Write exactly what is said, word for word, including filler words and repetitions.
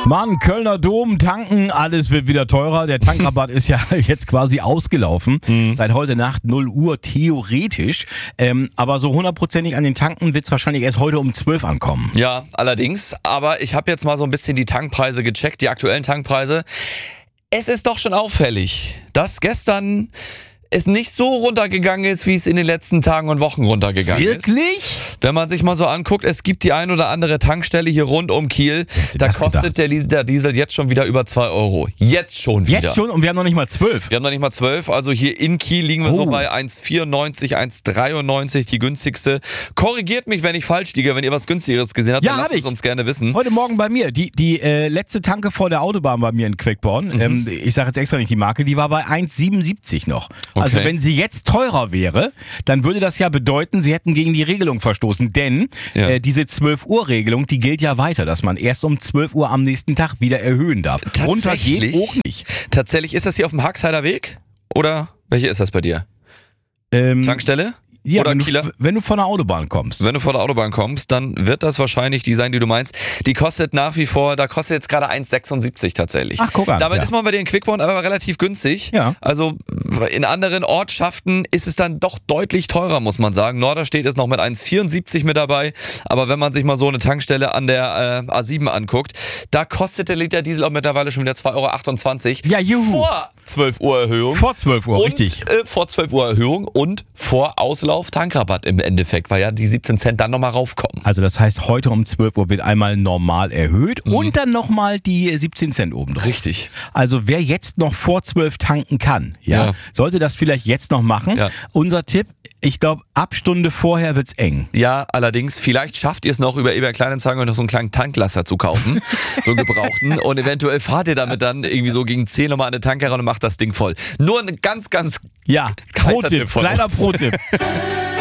Mann, Kölner Dom, tanken, alles wird wieder teurer. Der Tankrabatt ist ja jetzt quasi ausgelaufen. Mhm. Seit heute Nacht null Uhr theoretisch. Ähm, aber so hundertprozentig an den Tanken wird es wahrscheinlich erst heute um zwölf ankommen. Ja, allerdings. Aber ich habe jetzt mal so ein bisschen die Tankpreise gecheckt, die aktuellen Tankpreise. Es ist doch schon auffällig, dass gestern es nicht so runtergegangen ist, wie es in den letzten Tagen und Wochen runtergegangen Wirklich? ist. Wirklich? Wenn man sich mal so anguckt, es gibt die ein oder andere Tankstelle hier rund um Kiel, da kostet der, der Diesel jetzt schon wieder über zwei Euro. Jetzt schon wieder. Jetzt schon? Und wir haben noch nicht mal zwölf. Wir haben noch nicht mal zwölf. Also hier in Kiel liegen wir oh. so bei eins Komma vierundneunzig, eins Komma dreiundneunzig, die günstigste. Korrigiert mich, wenn ich falsch liege. Wenn ihr was Günstigeres gesehen habt, ja, dann lasst ich. es uns gerne wissen. Heute Morgen bei mir. Die, die äh, letzte Tanke vor der Autobahn bei mir in Quickborn, mhm. ähm, ich sage jetzt extra nicht die Marke, die war bei eins Komma siebenundsiebzig noch. Okay. Also wenn sie jetzt teurer wäre, dann würde das ja bedeuten, sie hätten gegen die Regelung verstoßen. Denn ja. äh, diese zwölf Uhr Regelung, die gilt ja weiter, dass man erst um zwölf Uhr am nächsten Tag wieder erhöhen darf. Runter geht auch nicht. Tatsächlich, ist das hier auf dem Haxheider Weg? Oder welche ist das bei dir? Ähm, Tankstelle? Ja, Oder wenn, Kieler? Du, wenn du von der Autobahn kommst. Wenn du von der Autobahn kommst, dann wird das wahrscheinlich die sein, die du meinst. Die kostet nach wie vor, da kostet jetzt gerade eins Komma sechsundsiebzig tatsächlich. Ach, guck an. Damit ja. ist man bei dir in Quickborn aber relativ günstig. Ja. Also in anderen Ortschaften ist es dann doch deutlich teurer, muss man sagen. Norderstedt ist noch mit eins Komma vierundsiebzig mit dabei. Aber wenn man sich mal so eine Tankstelle an der äh, A sieben anguckt, da kostet der Liter Diesel auch mittlerweile schon wieder zwei Euro achtundzwanzig. Ja, juhu. Vor zwölf Uhr Erhöhung. Vor zwölf Uhr, und, richtig. Äh, vor zwölf Uhr Erhöhung und vor Auslauf Tankrabatt im Endeffekt, weil ja die siebzehn Cent dann nochmal raufkommen. Also das heißt, heute um zwölf Uhr wird einmal normal erhöht mhm. und dann nochmal die siebzehn Cent oben drauf. Richtig. Also wer jetzt noch vor zwölf tanken kann, ja, ja. sollte das vielleicht jetzt noch machen. Ja. Unser Tipp, ich glaube, ab Stunde vorher wird's eng. Ja, allerdings, vielleicht schafft ihr es noch über eBay Kleinanzeigen noch so einen kleinen Tanklasser zu kaufen, so einen gebrauchten, und eventuell fahrt ihr damit dann irgendwie so gegen zehn nochmal an eine Tanke ran und macht das Ding voll. Nur ein ganz, ganz ja, heißer Pro-Tipp, Tipp von kleiner uns. Pro-Tipp.